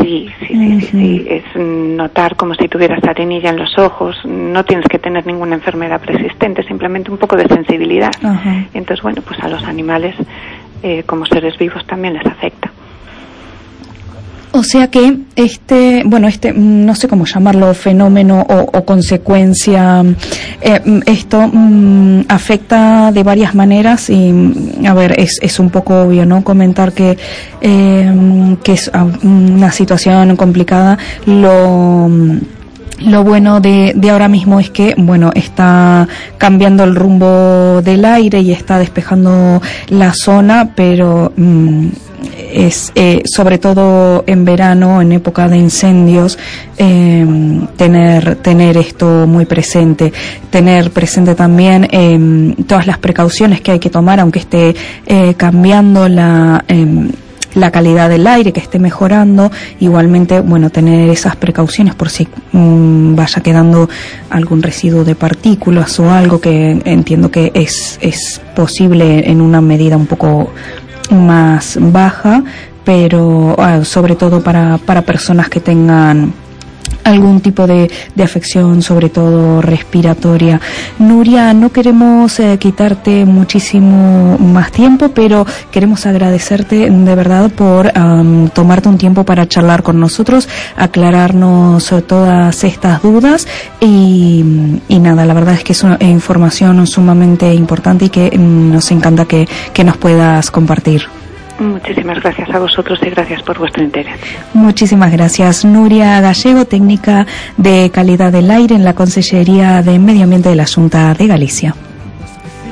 Sí. Es notar como si tuvieras arenilla en los ojos. No tienes que tener ninguna enfermedad persistente, simplemente un poco de sensibilidad. Entonces, bueno, pues a los animales, como seres vivos, también les afecta. O sea que no sé cómo llamarlo, fenómeno o consecuencia, esto afecta de varias maneras y, a ver, es un poco obvio, ¿no? Comentar que es una situación complicada. Lo bueno de ahora mismo es que, bueno, está cambiando el rumbo del aire y está despejando la zona, pero es sobre todo en verano, en época de incendios, tener esto muy presente, tener presente también todas las precauciones que hay que tomar, aunque esté cambiando la calidad del aire, que esté mejorando. Igualmente, bueno, tener esas precauciones por si vaya quedando algún residuo de partículas o algo, que entiendo que es posible en una medida un poco más baja, pero sobre todo para personas que tengan algún tipo de afección, sobre todo respiratoria. Nuria, no queremos quitarte muchísimo más tiempo, pero queremos agradecerte de verdad por tomarte un tiempo para charlar con nosotros, aclararnos todas estas dudas y nada, la verdad es que es una información sumamente importante y que nos encanta que nos puedas compartir. Muchísimas gracias a vosotros y gracias por vuestro interés. Muchísimas gracias. Nuria Gallego, técnica de calidad del aire en la Consellería de Medio Ambiente de la Xunta de Galicia.